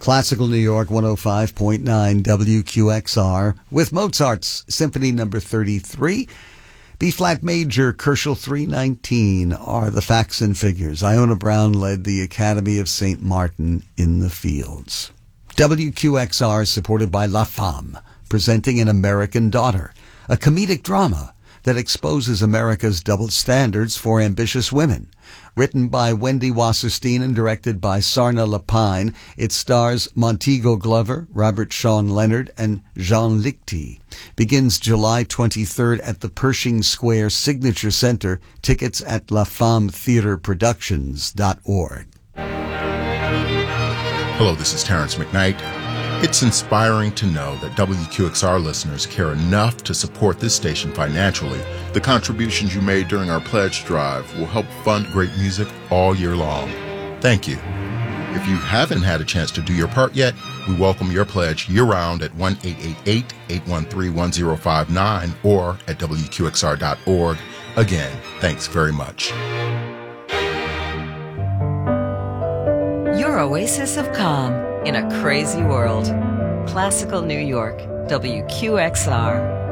Classical New York 105.9 WQXR with Mozart's Symphony No. 33. B-flat major, Kerschel 319 are the facts and figures. Iona Brown led the Academy of St. Martin in the Fields. WQXR is supported by La Femme, presenting An American Daughter, a comedic drama that exposes America's double standards for ambitious women. Written by Wendy Wasserstein and directed by Sarna Lapine, it stars Montego Glover, Robert Sean Leonard, and Jean Lichty. Begins July 23rd at the Pershing Square Signature Center. Tickets at lafemmetheatreproductions.org. Hello, this is Terrence McKnight. It's inspiring to know that WQXR listeners care enough to support this station financially. The contributions you made during our pledge drive will help fund great music all year long. Thank you. If you haven't had a chance to do your part yet, we welcome your pledge year-round at 1-888-813-1059 or at WQXR.org. Again, thanks very much. Your oasis of calm in a crazy world. Classical New York, WQXR.